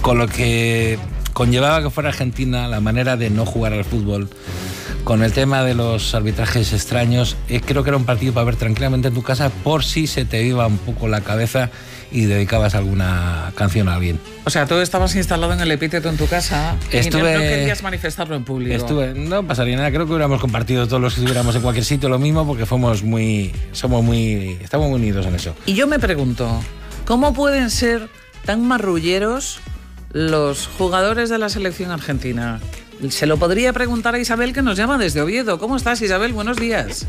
con lo que conllevaba que fuera Argentina, la manera de no jugar al fútbol, con el tema de los arbitrajes extraños, creo que era un partido para ver tranquilamente en tu casa por si se te iba un poco la cabeza y dedicabas alguna canción a alguien. O sea, tú estabas instalado en el epíteto en tu casa y no querías manifestarlo en público. No pasaría nada, creo que hubiéramos compartido todos los que estuviéramos en cualquier sitio lo mismo, porque estamos muy unidos en eso. Y yo me pregunto, ¿cómo pueden ser tan marrulleros los jugadores de la selección argentina? Se lo podría preguntar a Isabel, que nos llama desde Oviedo. ¿Cómo estás, Isabel? Buenos días.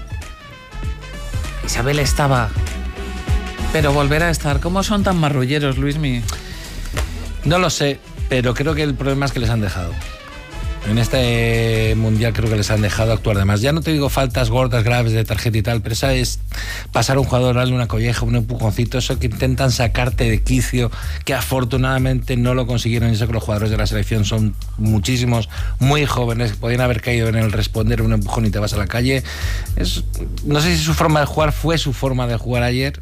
Isabel estaba, pero volverá a estar. ¿Cómo son tan marrulleros, Luismi? No lo sé, pero creo que el problema es que les han dejado. En este mundial creo que les han dejado actuar de más. Ya no te digo faltas gordas, graves de tarjeta y tal, pero esa es pasar a un jugador, darle una colleja, un empujoncito, eso que intentan sacarte de quicio, que afortunadamente no lo consiguieron. Y eso que los jugadores de la selección son muchísimos, muy jóvenes, que podían haber caído en el responder un empujón y te vas a la calle. No sé si su forma de jugar fue su forma de jugar ayer.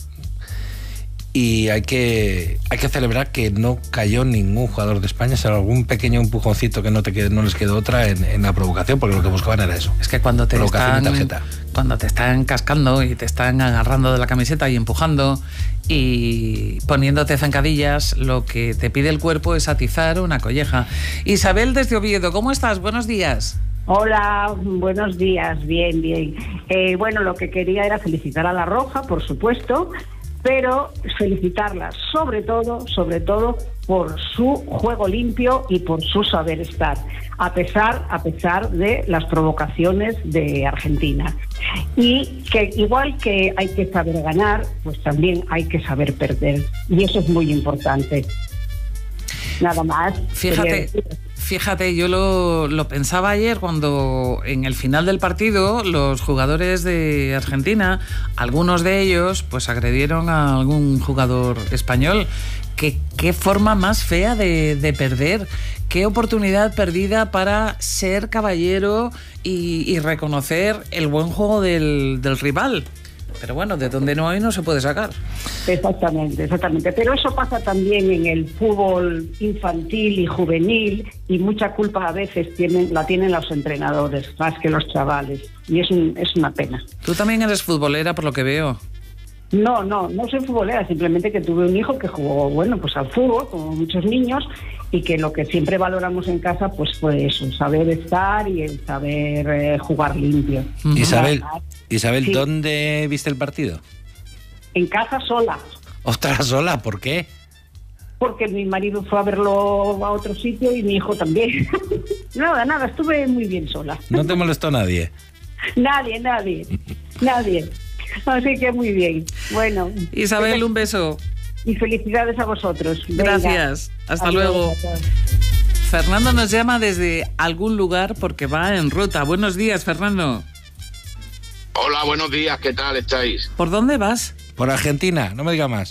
Y hay que celebrar que no cayó ningún jugador de España, salvo algún pequeño empujoncito que no les quedó otra en la provocación, porque lo que buscaban era eso. Es que cuando te están cascando y te están agarrando de la camiseta y empujando y poniéndote zancadillas, lo que te pide el cuerpo es atizar una colleja. Isabel desde Oviedo, ¿cómo estás? Buenos días. Hola, buenos días, bien. Bueno, lo que quería era felicitar a La Roja, por supuesto, pero felicitarla sobre todo por su juego limpio y por su saber estar, a pesar de las provocaciones de Argentina. Y que igual que hay que saber ganar, pues también hay que saber perder. Y eso es muy importante. Nada más. Fíjate, yo lo pensaba ayer cuando en el final del partido los jugadores de Argentina, algunos de ellos pues agredieron a algún jugador español. Qué forma más fea de perder, qué oportunidad perdida para ser caballero y reconocer el buen juego del rival. Pero bueno, de donde no hay no se puede sacar. Exactamente. Pero eso pasa también en el fútbol infantil y juvenil, y mucha culpa a veces la tienen los entrenadores más que los chavales. Y es una pena. Tú también eres futbolera, por lo que veo. No soy futbolera, simplemente que tuve un hijo que jugó, pues al fútbol, como muchos niños, y que lo que siempre valoramos en casa pues fue eso, saber estar y el saber jugar limpio. Isabel, sí. ¿Dónde viste el partido? En casa sola. ¿Ostras, sola? ¿Por qué? Porque mi marido fue a verlo a otro sitio y mi hijo también. Nada, estuve muy bien sola. ¿No te molestó nadie? Nadie. Así que muy bien. Bueno. Isabel, un beso. Y felicidades a vosotros. Gracias. Venga. Hasta luego. Fernando nos llama desde algún lugar porque va en ruta. Buenos días, Fernando. Hola, buenos días. ¿Qué tal estáis? ¿Por dónde vas? Por Argentina, no me digas más.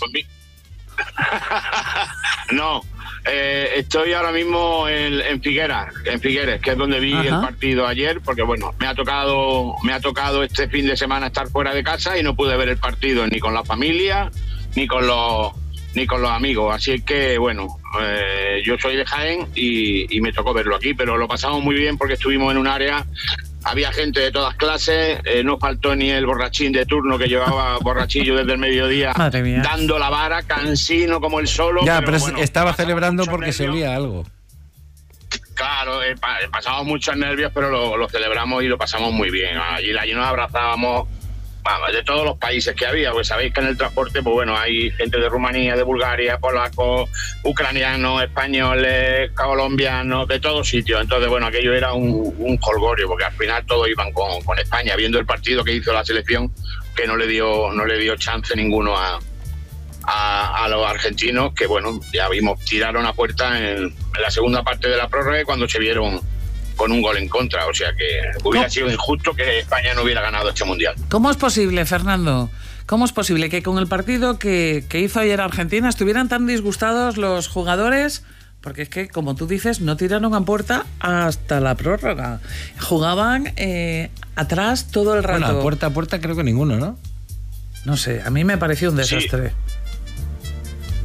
No, estoy ahora mismo en Figueres, que es donde vi el partido ayer, porque bueno, me ha tocado este fin de semana estar fuera de casa y no pude ver el partido ni con la familia ni con los amigos, así que bueno, yo soy de Jaén y me tocó verlo aquí, pero lo pasamos muy bien porque estuvimos en un área. Había gente de todas clases, no faltó ni el borrachín de turno que llevaba borrachillo desde el mediodía, dando la vara, cansino como el solo. Ya, pero bueno, estaba celebrando porque se olía algo. Claro, pasamos muchos nervios, pero lo celebramos y lo pasamos muy bien. Allí nos abrazábamos, de todos los países que había, pues sabéis que en el transporte, pues bueno, hay gente de Rumanía, de Bulgaria, polacos, ucranianos, españoles, colombianos, de todos sitios. Entonces, bueno, aquello era un jolgorio, porque al final todos iban con España, viendo el partido que hizo la selección, que no le dio chance ninguno a los argentinos, que bueno, ya vimos, tiraron a puerta en la segunda parte de la prórroga cuando se vieron con un gol en contra, o sea que hubiera sido injusto que España no hubiera ganado este mundial. ¿Cómo es posible, Fernando? ¿Cómo es posible que con el partido que hizo ayer Argentina estuvieran tan disgustados los jugadores? Porque es que, como tú dices, no tiraron a puerta hasta la prórroga. Jugaban atrás todo el rato. Bueno, puerta a puerta creo que ninguno, ¿no? No sé, a mí me pareció un desastre.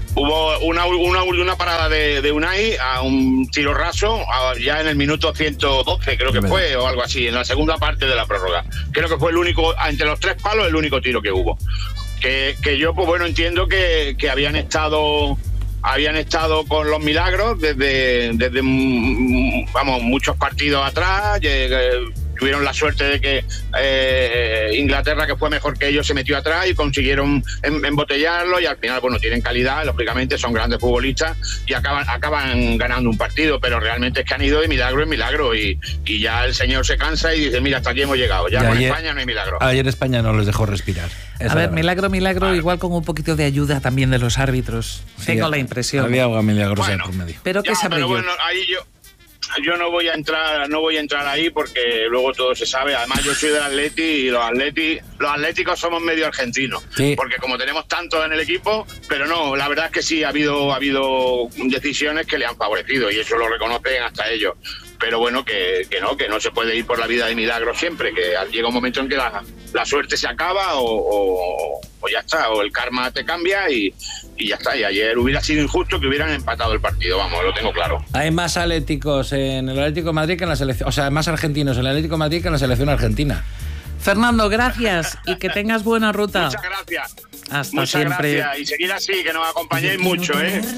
hubo una parada de Unai a un tiro raso, ya en el minuto 112 creo que fue, o algo así, en la segunda parte de la prórroga. Creo que fue el único, entre los 3 palos, el único tiro que hubo. Que yo, pues bueno, entiendo que habían estado con los milagros desde vamos, muchos partidos atrás. Tuvieron la suerte de que Inglaterra, que fue mejor que ellos, se metió atrás y consiguieron embotellarlo, y al final, bueno, tienen calidad, lógicamente son grandes futbolistas y acaban ganando un partido, pero realmente es que han ido de milagro en milagro, y ya el señor se cansa y dice, mira, hasta aquí hemos llegado, ya con España no hay milagro. Ayer España no les dejó respirar. A ver, milagro, claro. Igual con un poquito de ayuda también de los árbitros. Sí, tengo la impresión. Había algo milagrosa por medio. Pero ¿qué sabré yo? Bueno, ahí yo no voy a entrar ahí, porque luego todo se sabe. Además, yo soy del Atleti, y los atléticos somos medio argentinos, sí, porque como tenemos tantos en el equipo, pero no, la verdad es que sí ha habido decisiones que le han favorecido, y eso lo reconocen hasta ellos. Pero bueno, que no se puede ir por la vida de milagro siempre, que llega un momento en que la suerte se acaba o ya está, o el karma te cambia y ya está. Y ayer hubiera sido injusto que hubieran empatado el partido, vamos, lo tengo claro. Hay más atléticos en el Atlético de Madrid que en la selección, o sea, más argentinos en el Atlético de Madrid que en la selección argentina. Fernando, gracias y que tengas buena ruta. Muchas gracias. Hasta Muchas siempre. Gracias, y seguir así, que nos acompañéis mucho, ¿eh?